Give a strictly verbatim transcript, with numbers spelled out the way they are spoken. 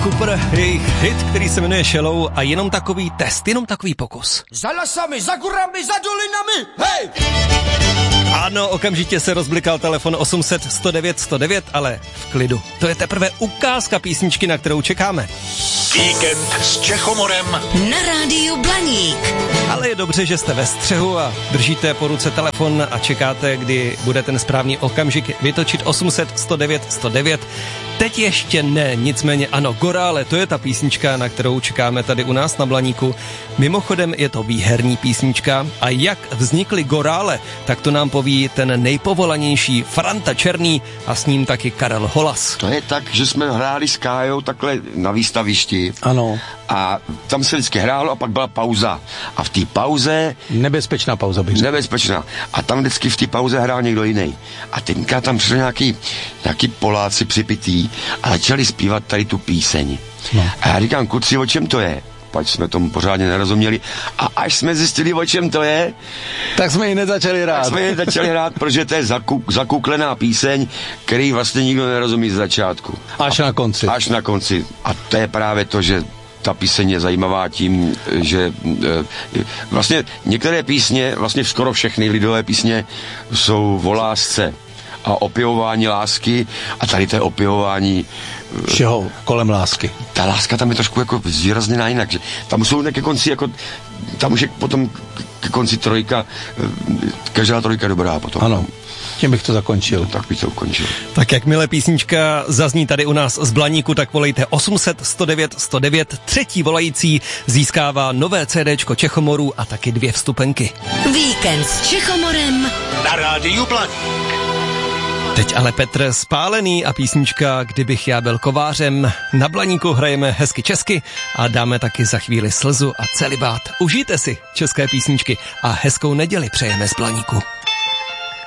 Cooper, jejich hit, který se jmenuje Shallow a jenom takový test, jenom takový pokus. Za lasami, za gorami, za dolinami, hej! Ano, okamžitě se rozblikal telefon osm set sto devět sto devět, ale v klidu. To je teprve ukázka písničky, na kterou čekáme. Víkend s Čechomorem na rádiu Blaník. Ale je dobře, že jste ve střehu a držíte po ruce telefon a čekáte, kdy bude ten správný okamžik vytočit osm set sto devět sto devět. Teď ještě ne, nicméně ano, Gorále, to je ta písnička, na kterou čekáme tady u nás na Blaníku. Mimochodem je to výherní písnička a jak vznikly Gorále, tak to nám poví ten nejpovolanější Franta Černý a s ním taky Karel Holas. To je tak, že jsme hráli s Kájou takhle na výstavišti. Ano. A tam se vždycky hrálo a pak byla pauza. A v té pauze... Nebezpečná pauza, bych řekl. Nebezpečná. A tam vždycky v té pauze hrál někdo jiný. A teďka tam přišli nějaký, nějaký Poláci připitý a začali zpívat tady tu píseň. No. A já říkám, kuci, o čem to je? Pač jsme tomu pořádně nerozuměli. A až jsme zjistili, o čem to je, tak jsme ji nezačali hrát. Tak jsme ji nezačali hrát, protože to je zakuk, zakuklená píseň, který vlastně nikdo nerozumí z začátku. Až na konci. Až na konci. A to je právě to, že ta píseň je zajímavá tím, že vlastně některé písně, vlastně skoro všechny lidové písně jsou o lásce a opěvování lásky a tady to je opěvování všeho kolem lásky. Ta láska tam je trošku jako zvýrazněná jinak, že tam jsou ke konci jako, tam už je potom ke konci trojka, každá trojka dobrá potom. Ano. Tím bych to zakončil. No, tak bych to ukončil. Tak jakmile písnička zazní tady u nás z Blaníku, tak volejte osm set sto devět sto devět. Třetí volající získává nové CDčko Čechomorů a taky dvě vstupenky. Víkend s Čechomorem na rádiu Blaník. Teď ale Petr Spálený a písnička Kdybych já byl kovářem. Na Blaníku hrajeme hezky česky a dáme taky za chvíli Slzu a celibát. Užijte si české písničky a hezkou neděli přejeme z Blaníku.